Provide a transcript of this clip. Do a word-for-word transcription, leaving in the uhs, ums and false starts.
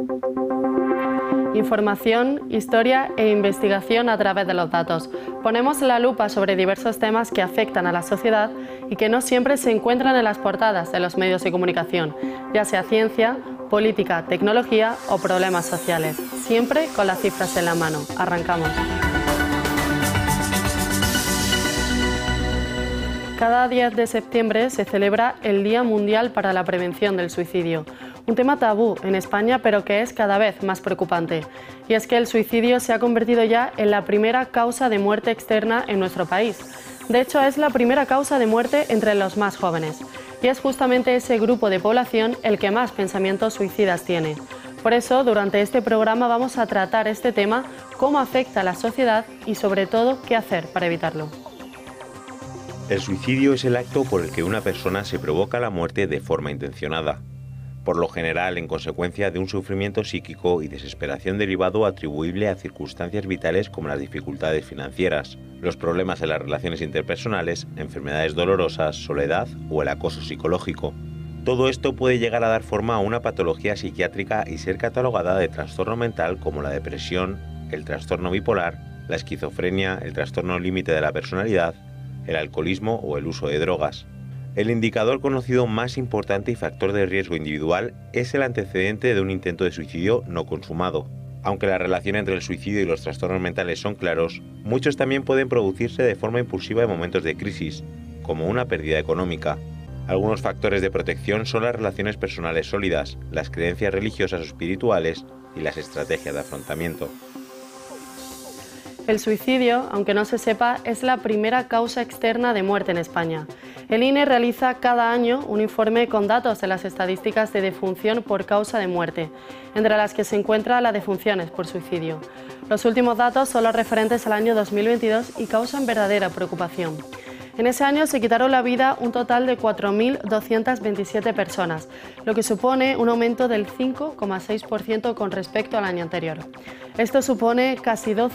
Información, historia e investigación a través de los datos. Ponemos la lupa sobre diversos temas que afectan a la sociedad y que no siempre se encuentran en las portadas de los medios de comunicación, ya sea ciencia, política, tecnología o problemas sociales. Siempre con las cifras en la mano. Arrancamos. Cada diez de septiembre se celebra el Día Mundial para la Prevención del Suicidio. Un tema tabú en España, pero que es cada vez más preocupante. Y es que el suicidio se ha convertido ya en la primera causa de muerte externa en nuestro país. De hecho, es la primera causa de muerte entre los más jóvenes. Y es justamente ese grupo de población el que más pensamientos suicidas tiene. Por eso, durante este programa vamos a tratar este tema, cómo afecta a la sociedad y, sobre todo, qué hacer para evitarlo. El suicidio es el acto por el que una persona se provoca la muerte de forma intencionada, por lo general en consecuencia de un sufrimiento psíquico y desesperación derivado atribuible a circunstancias vitales como las dificultades financieras, los problemas en las relaciones interpersonales, enfermedades dolorosas, soledad o el acoso psicológico. Todo esto puede llegar a dar forma a una patología psiquiátrica y ser catalogada de trastorno mental como la depresión, el trastorno bipolar, la esquizofrenia, el trastorno límite de la personalidad, el alcoholismo o el uso de drogas. El indicador conocido más importante y factor de riesgo individual es el antecedente de un intento de suicidio no consumado. Aunque la relación entre el suicidio y los trastornos mentales son claros, muchos también pueden producirse de forma impulsiva en momentos de crisis, como una pérdida económica. Algunos factores de protección son las relaciones personales sólidas, las creencias religiosas o espirituales y las estrategias de afrontamiento. El suicidio, aunque no se sepa, es la primera causa externa de muerte en España. El I N E realiza cada año un informe con datos de las estadísticas de defunción por causa de muerte, entre las que se encuentra las defunciones por suicidio. Los últimos datos son los referentes al año dos mil veintidós y causan verdadera preocupación. En ese año se quitaron la vida un total de cuatro mil doscientas veintisiete personas, lo que supone un aumento del cinco coma seis por ciento con respecto al año anterior. Esto supone casi doce